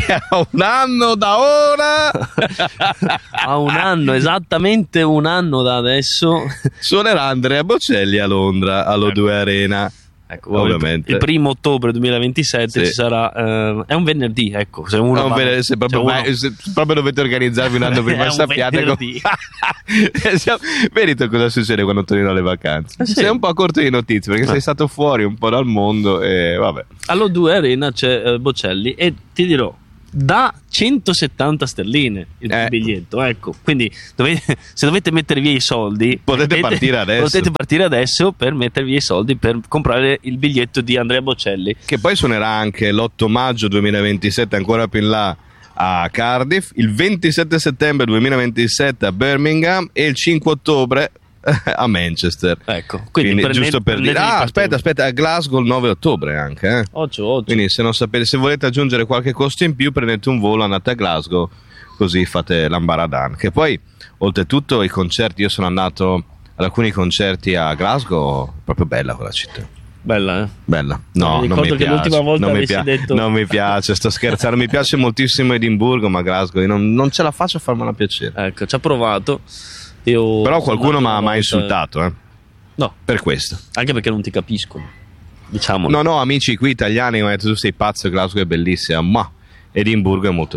a un anno da ora A un anno, esattamente un anno da adesso, suonerà Andrea Bocelli a Londra all'O2 Arena. ecco, ovviamente il 1 ottobre 2027 Sì. ci sarà, è un venerdì, ecco, se uno Non va- se proprio, se uno- se proprio dovete organizzarvi un anno prima È un sappiate venerdì. vedi tu cosa succede quando torni dalle vacanze. Sì. Sei un po' corto di notizie perché sei stato fuori un po' dal mondo e vabbè. all'O2 Arena c'è Bocelli e ti dirò, da 170 sterline il biglietto, ecco, quindi se dovete mettere via i soldi Potete partire adesso. potete partire adesso per mettere via i soldi per comprare il biglietto di Andrea Bocelli. Che poi suonerà anche l'8 maggio 2027 ancora più in là a Cardiff, il 27 settembre 2027 a Birmingham e il 5 ottobre a Manchester. Ecco, Quindi prendete- giusto per dire, prendetevi aspetta, a Glasgow il 9 ottobre anche. Occhio. Quindi se non sapete, se volete aggiungere qualche costo in più, prendete un volo, andate a Glasgow, così fate l'ambaradan. Che poi, oltretutto, i concerti, io sono andato ad alcuni concerti a Glasgow, proprio bella quella città. Bella, Bella. No, Mi non ricordo mi che piace. l'ultima volta non mi avessi detto- non mi piace, sto scherzando. Mi piace moltissimo Edimburgo, ma Glasgow io non ce la faccio a farmela piacere. ecco, ci ha provato. Io Però sono qualcuno andato mi ha una volta- insultato, No, per questo. anche perché non ti capiscono, diciamo. No, amici qui italiani mi hanno detto tu sei pazzo, Glasgow è bellissima, ma Edimburgo è molto